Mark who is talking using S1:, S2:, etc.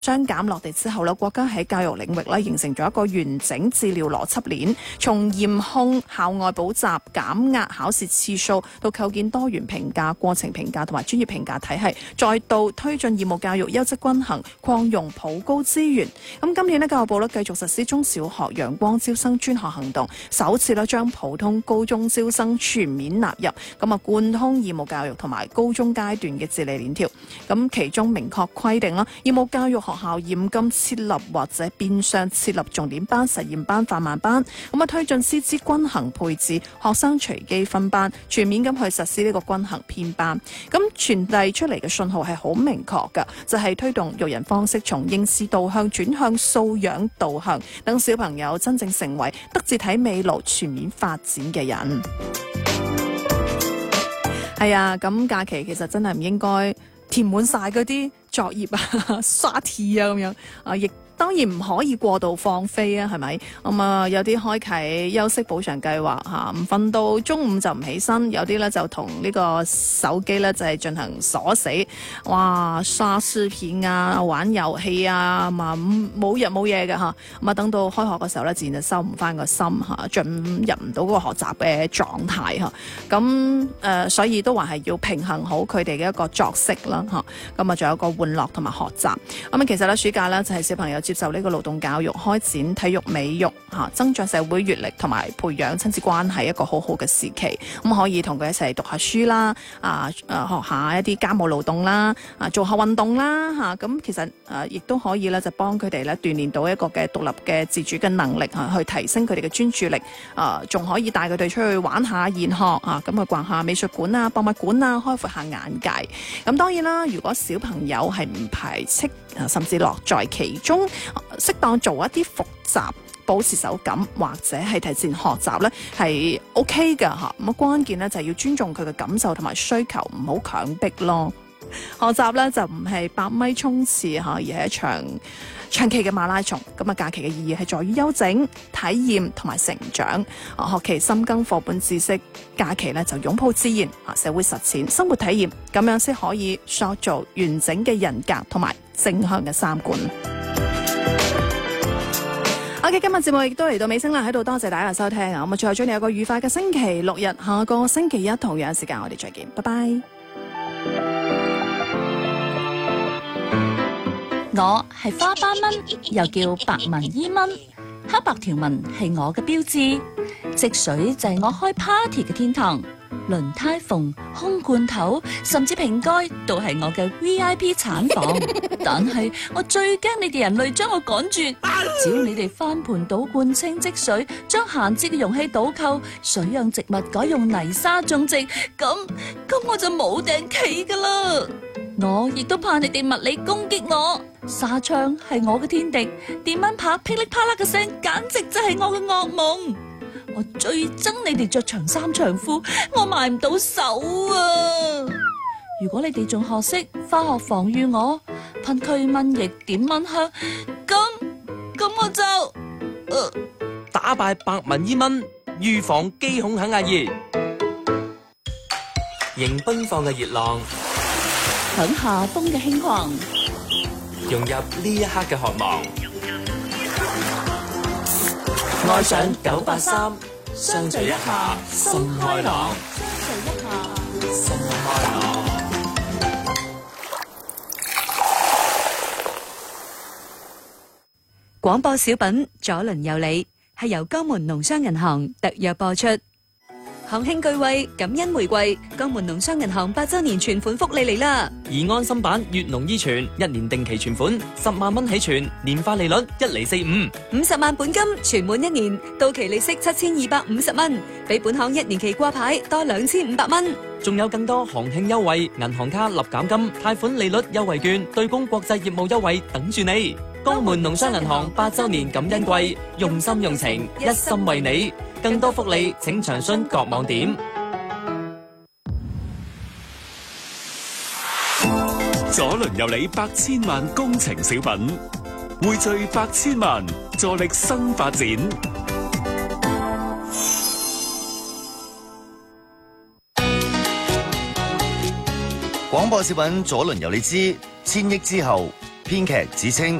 S1: 雙減落地之後咧，國家喺教育領域咧形成咗一個完整治療邏輯鏈，從嚴控校外補習、減壓考試次數，到構建多元評價、過程評價同埋專業評價體系，再到推進義務教育優質均衡、擴容普高資源。咁今年咧，教育部咧繼續實施中小學陽光招生專項行動，首次咧將普通高中招生全面納入，咁啊貫通義務教育同埋高中階段嘅治理鏈條。咁其中明確規定啦，義務教育學校嚴禁設立或者變相設立重點班、實驗班、範慢班，咁啊推進師資均衡配置，學生隨機分班，全面咁去實施呢個均衡編班。咁傳遞出嚟嘅信號係好明確㗎，就係推動育人方式從應試導向轉向素養導向，等小朋友真正成為德智體美勞全面發展嘅人。係啊，咁假期其實真係唔應該填滿晒嗰啲作業啊、刷題啊咁樣啊，亦當然唔可以過度放飛啊，係咪？咁啊，有啲開啓休息補償計劃嚇，唔瞓到中午就唔起身，有啲咧就同呢個手機咧就係進行鎖死，哇，刷視片啊、玩遊戲啊，咁啊冇日冇夜嘅嚇，咁啊等到開學嘅時候咧，自然就收唔翻個心嚇，進入唔到嗰個學習嘅狀態嚇，咁所以都話係要平衡好佢哋嘅一個作息啦嚇，咁啊仲有一個玩樂同埋學習，咁啊其實咧暑假咧就係小朋友接受呢個勞動教育，開展體育美育嚇，增長社會閱歷同埋培養親子關係一個好好嘅時期。咁可以同佢一齊讀下書啦，學下一啲家務勞動啦，做下運動啦嚇。咁其實亦都可以咧，就幫佢哋咧鍛鍊到一個嘅獨立嘅自主嘅能力嚇，去提升佢哋嘅專注力。仲可以帶佢哋出去玩下研學啊，咁去逛下美術館啊、博物館啊，開闊下眼界。咁當然啦，如果小朋友係唔排斥，甚至樂在其中，適當做一啲復習，保持手感或者係提前學習咧，係 OK 㗎嚇。咁關鍵咧就係要尊重佢嘅感受同埋需求，唔好強迫咯。學習咧就唔係100米衝刺嚇，而係一場長期嘅馬拉松。咁啊，假期嘅意義係在於休整、體驗同埋成長。學期深耕課本知識，假期咧就擁抱自然、社會實踐、生活體驗，咁樣先可以塑造完整嘅人格同埋正向嘅三觀。OK， 今日節目亦都嚟到尾聲啦，喺度多謝大家嘅收聽啊！咁啊，最後祝你有個愉快嘅星期六日，下個星期一同樣時間我哋再見，拜拜。
S2: 我係花斑蚊，又叫白紋伊蚊，黑白條紋係我嘅標誌，積水就係我開 party 嘅天堂，輪胎縫、空罐頭，甚至瓶蓋都係我嘅 VIP 產房。但係我最驚你哋人類將我趕絕，只要你哋翻盤倒罐清積水，將閒置嘅容器倒扣，水養植物改用泥沙種植，咁我就冇頂企噶啦。我亦都怕你哋物理攻擊我，紗窗係我嘅天敵，電蚊拍噼里啪啦嘅聲，簡直就係我嘅噩夢。我最憎你哋着長衫長褲，我埋唔到手啊！如果你哋仲學識化學防禦我，噴驅蚊液、點蚊香，咁我就
S3: 打敗白紋伊蚊，預防肌孔肯亞熱，迎奔放嘅熱浪，
S2: 響夏風嘅輕狂，
S3: 融入呢一刻嘅渴望，愛上983，相聚一下心開朗，心開朗。
S4: 廣播小品左鄰右里係由江門農商銀行特約播出。行慶巨惠，感恩玫瑰，江門農商銀行8周年存款福利嚟啦！
S3: 而安心版粵農依存1年定期存款10萬蚊起存，年化利率1厘45，50
S4: 萬本金存滿1年，到期利息7250蚊，比本行1年期掛牌多2500蚊。
S3: 仲有更多行慶優惠，銀行卡立減金、貸款利率優惠券、對公國際業務優惠等住你。江門農商銀行8周年感恩季，用心用情，一心為你。更多福利請詳詢各網點。
S5: 左鄰右里百千萬工程小品，匯聚百千萬，助力新發展。
S6: 廣播小品左鄰右里之千億之後， 編劇子清。